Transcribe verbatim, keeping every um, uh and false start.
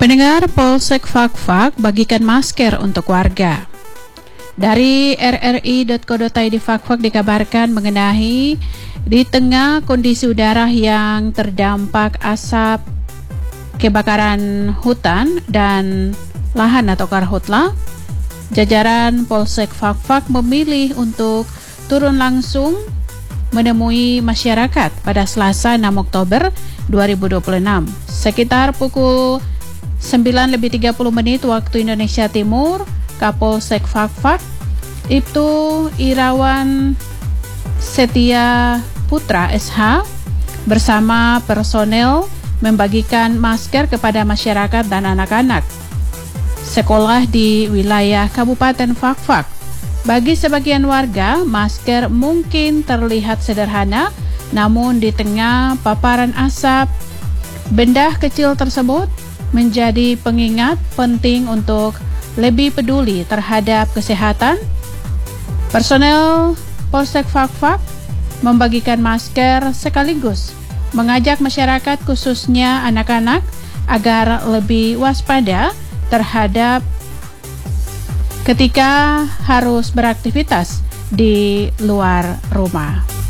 Pendengar, Polsek Fakfak bagikan masker untuk warga. Dari r r i dot co dot i d Fakfak dikabarkan mengenai di tengah kondisi udara yang terdampak asap kebakaran hutan dan lahan atau karhutla, jajaran Polsek Fakfak memilih untuk turun langsung menemui masyarakat pada Selasa enam Oktober dua ribu dua puluh enam sekitar pukul sembilan lebih tiga puluh menit waktu Indonesia Timur. Kapolsek Fakfak Ibtu Irawan Setia Putra S H bersama personel membagikan masker kepada masyarakat dan anak-anak sekolah di wilayah Kabupaten Fakfak. Bagi sebagian warga, masker mungkin terlihat sederhana, namun di tengah paparan asap, benda kecil tersebut menjadi pengingat penting untuk lebih peduli terhadap kesehatan. Personel Polsek Fakfak membagikan masker sekaligus mengajak masyarakat khususnya anak-anak agar lebih waspada terhadap ketika harus beraktivitas di luar rumah.